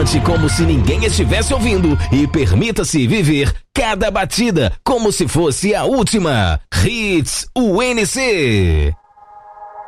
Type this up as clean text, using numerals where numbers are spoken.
Cante como se ninguém estivesse ouvindo e permita-se viver cada batida como se fosse a última. Hits UNC.